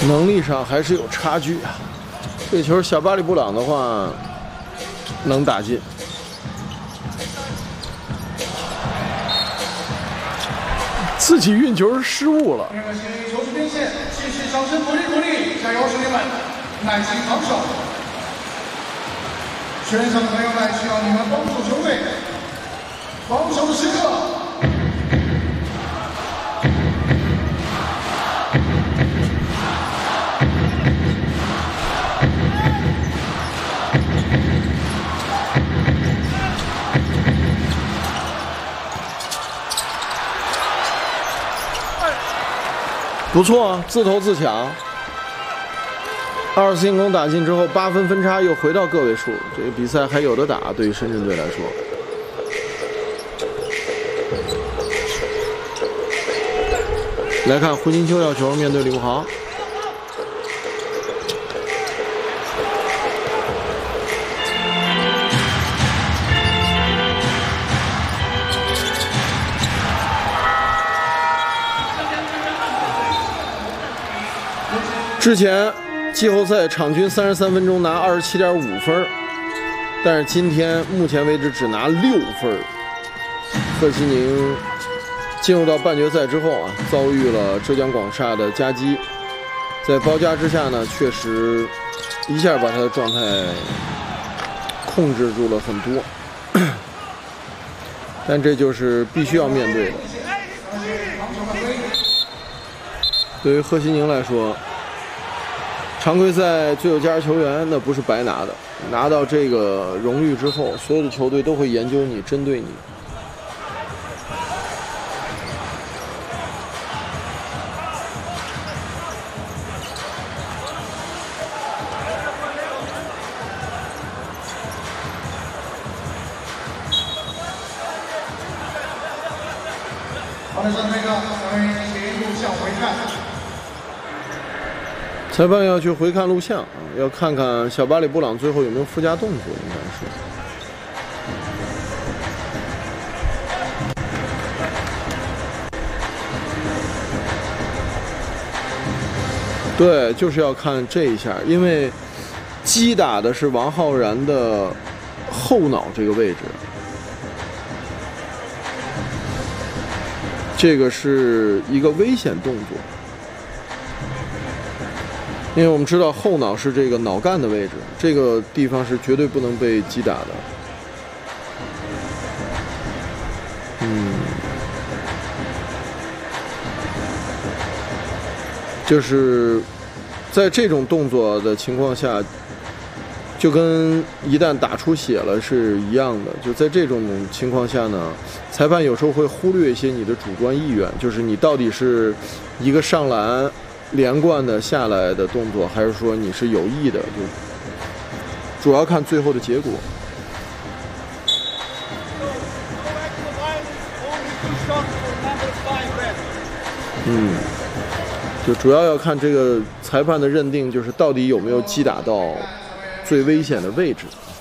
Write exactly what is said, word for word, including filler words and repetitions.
能力上还是有差距啊。这球小巴里布朗的话能打进，自己运球失误了。 球速边线，继续掌声鼓励鼓励，加油兄弟们，耐心防守。全场的朋友们需要你们帮助球队，防守的时刻。 不错啊，自投自抢。二次进攻打进之后，八分分差又回到个位数，这个比赛还有的打。对于深圳队来说，来看胡金秋要球，面对李慕豪。 之前季后赛场均三十三分钟拿二十七点五分，但是今天目前为止只拿六分。贺西宁进入到半决赛之后啊，遭遇了浙江广厦的夹击，在包夹之下呢，确实一下把他的状态控制住了很多，但这就是必须要面对的。对于贺西宁来说。 常规赛最有价值球员，那不是白拿的。拿到这个荣誉之后，所有的球队都会研究你，针对你。 好的，上这个，咱们请录像回看。 裁判要去回看录像啊，要看看小巴里布朗最后有没有附加动作，应该是。对，就是要看这一下，因为击打的是王浩然的后脑这个位置，这个是一个危险动作。 因为我们知道后脑是这个脑干的位置，这个地方是绝对不能被击打的。嗯，就是在这种动作的情况下，就跟一旦打出血了是一样的。就在这种情况下呢，裁判有时候会忽略一些你的主观意愿，就是你到底是一个上篮。 连贯的下来的动作，还是说你是有意的？就主要看最后的结果。嗯，就主要要看这个裁判的认定，就是到底有没有击打到最危险的位置。